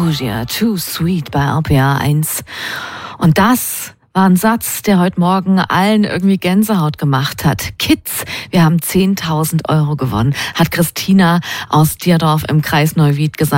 Ambrosia, Too Sweet bei RPA 1. Und das war ein Satz, der heute Morgen allen irgendwie Gänsehaut gemacht hat. Kids, wir haben 10.000 € gewonnen, hat Christina aus Dierdorf im Kreis Neuwied gesagt.